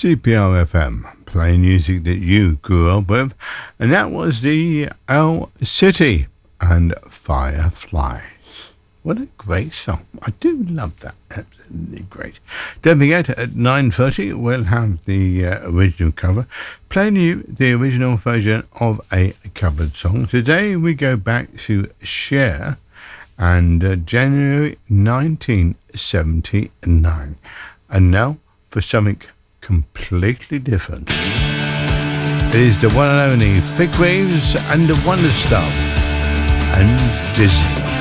CPR-FM, playing music that you grew up with, and that was the Owl City and Fireflies. What a great song. I do love that. Absolutely great. Don't forget, at 9:30, we'll have the original cover, playing you the original version of a covered song. Today, we go back to Cher and January 1979. And now, for something completely different. It is the one and only Vic Reeves and the Wonder Stuff and Disney.